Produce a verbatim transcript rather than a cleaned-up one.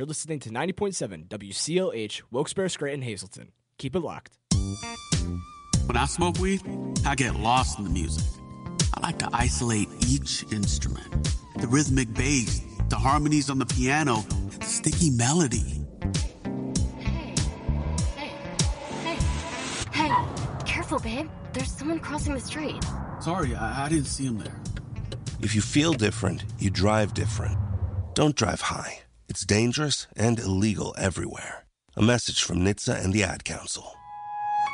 You're listening to ninety point seven W C L H, Wilkes-Barre, Scranton, Hazleton. Keep it locked. When I smoke weed, I get lost in the music. I like to isolate each instrument. The rhythmic bass, the harmonies on the piano, the sticky melody. Hey, hey, hey, hey, careful, babe. There's someone crossing the street. Sorry, I, I didn't see him there. If you feel different, you drive different. Don't drive high. It's dangerous and illegal everywhere. A message from N H T S A and the Ad Council.